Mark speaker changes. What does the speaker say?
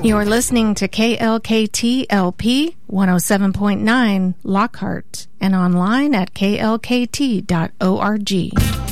Speaker 1: You're listening to KLKT LP 107.9 Lockhart and online at klkt.org.